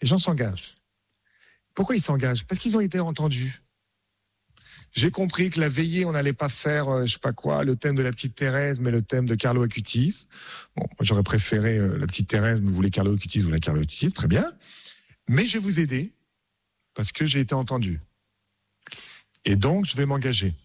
Les gens s'engagent. Pourquoi ils s'engagent ? Parce qu'ils ont été entendus. J'ai compris que la veillée, on n'allait pas faire, je sais pas quoi, le thème de la petite Thérèse, mais le thème de Carlo Acutis. Bon, moi, j'aurais préféré la petite Thérèse, mais vous voulez Carlo Acutis, vous voulez Carlo Acutis, très bien. Mais je vais vous aider, parce que j'ai été entendu. Et donc, je vais m'engager.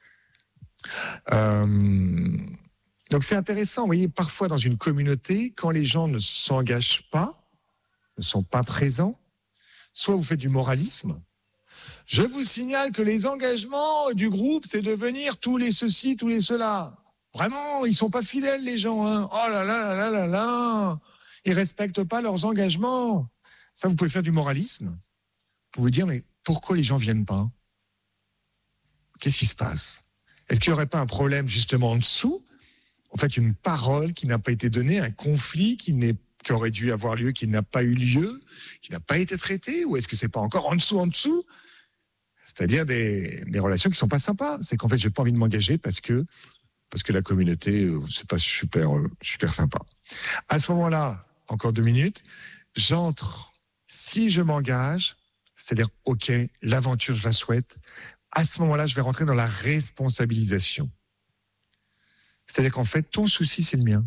Donc, c'est intéressant, vous voyez, parfois dans une communauté, quand les gens ne s'engagent pas, ne sont pas présents, soit vous faites du moralisme. Je vous signale que les engagements du groupe, c'est de venir tous les ceci, tous les cela. Vraiment, ils sont pas fidèles, les gens, hein. Oh là là là là là là. Ils respectent pas leurs engagements. Ça, vous pouvez faire du moralisme. Vous pouvez dire, mais pourquoi les gens viennent pas ? Qu'est-ce qui se passe ? Est-ce qu'il n'y aurait pas un problème justement en dessous ? En fait, une parole qui n'a pas été donnée, un conflit qui aurait dû avoir lieu, qui n'a pas eu lieu, qui n'a pas été traité ? Ou est-ce que c'est pas encore en dessous ? C'est-à-dire des relations qui sont pas sympas. C'est qu'en fait, j'ai pas envie de m'engager parce que la communauté, c'est pas super sympa. À ce moment-là, encore 2 minutes, j'entre. Si je m'engage, c'est-à-dire, ok, l'aventure, je la souhaite. À ce moment-là, je vais rentrer dans la responsabilisation. C'est-à-dire qu'en fait, ton souci, c'est le mien.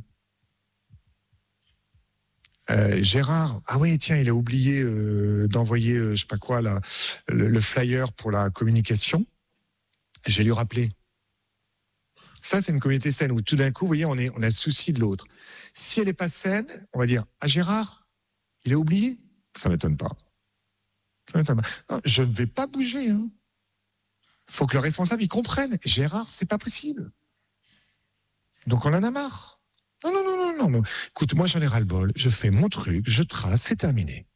Gérard, ah oui, tiens, il a oublié d'envoyer, je sais pas quoi, le flyer pour la communication. Je vais lui rappeler. Ça, c'est une communauté saine où tout d'un coup, vous voyez, on a le souci de l'autre. Si elle n'est pas saine, on va dire, ah Gérard, il a oublié. Ça m'étonne pas. Non, je ne vais pas bouger. Hein. Faut que le responsable il comprenne. Gérard, c'est pas possible. Donc on en a marre. Non. Écoute, moi j'en ai ras-le-bol. Je fais mon truc, je trace, c'est terminé.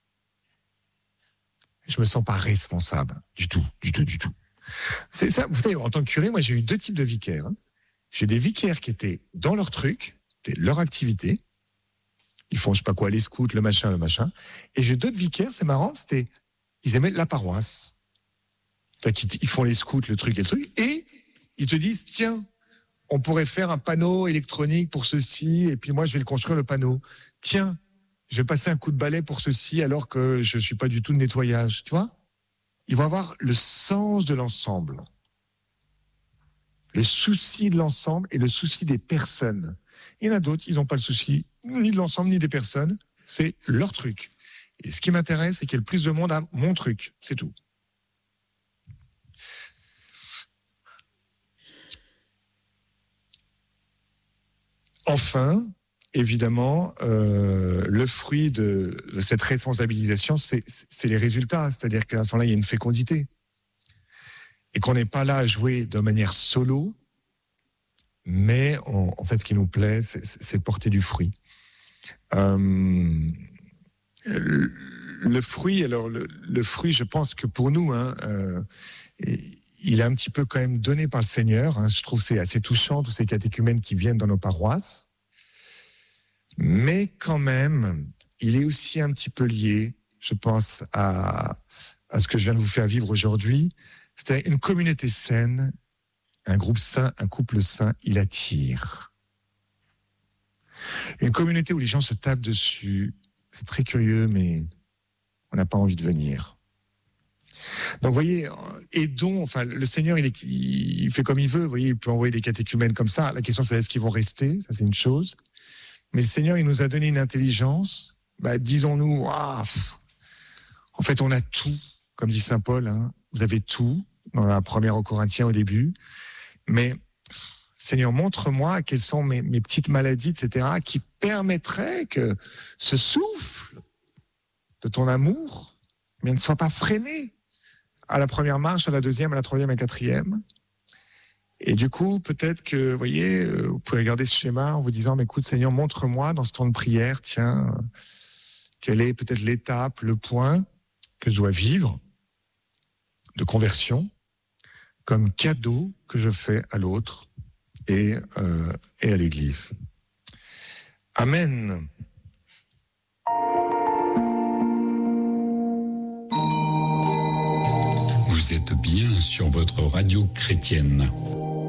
Je me sens pas responsable du tout. C'est ça. Vous savez, en tant que curé, moi j'ai eu 2 types de vicaires. Hein. J'ai des vicaires qui étaient dans leur truc, c'était leur activité. Ils font je sais pas quoi, les scouts, le machin. Et j'ai d'autres vicaires, c'est marrant, ils aimaient la paroisse. Ils font les scouts, le truc, et ils te disent tiens. On pourrait faire un panneau électronique pour ceci, et puis moi, je vais le construire, le panneau. Tiens, je vais passer un coup de balai pour ceci, alors que je ne suis pas du tout de nettoyage. Tu vois ? Ils vont avoir le sens de l'ensemble. Le souci de l'ensemble et le souci des personnes. Il y en a d'autres, ils n'ont pas le souci ni de l'ensemble, ni des personnes. C'est leur truc. Et ce qui m'intéresse, c'est qu'il y ait le plus de monde à mon truc. C'est tout. Enfin, évidemment, le fruit de cette responsabilisation, c'est les résultats. C'est-à-dire qu'à ce moment-là, il y a une fécondité. Et qu'on n'est pas là à jouer de manière solo, mais en fait, ce qui nous plaît, c'est porter du fruit. Le fruit, alors le fruit, je pense que pour nous, il est un petit peu quand même donné par le Seigneur. Hein. Je trouve que c'est assez touchant, tous ces catéchumènes qui viennent dans nos paroisses. Mais quand même, il est aussi un petit peu lié, je pense, à ce que je viens de vous faire vivre aujourd'hui. C'est une communauté saine, un groupe sain, un couple sain, il attire. Une communauté où les gens se tapent dessus, c'est très curieux, mais on n'a pas envie de venir. Donc, vous voyez, aidons, enfin, le Seigneur, il fait comme il veut, vous voyez, il peut envoyer des catéchumènes comme ça. La question, c'est est-ce qu'ils vont rester ? Ça, c'est une chose. Mais le Seigneur, il nous a donné une intelligence. Disons-nous, en fait, on a tout, comme dit Saint Paul, hein, vous avez tout, dans la première aux Corinthiens au début. Mais, Seigneur, montre-moi quelles sont mes petites maladies, etc., qui permettraient que ce souffle de ton amour ne soit pas freiné à la première marche, à la deuxième, à la troisième, à la quatrième. Et du coup, peut-être que, vous voyez, vous pouvez regarder ce schéma en vous disant, mais écoute, Seigneur, montre-moi dans ce temps de prière, tiens, quelle est peut-être l'étape, le point que je dois vivre de conversion comme cadeau que je fais à l'autre et à l'Église. Amen. Vous êtes bien sur votre radio chrétienne.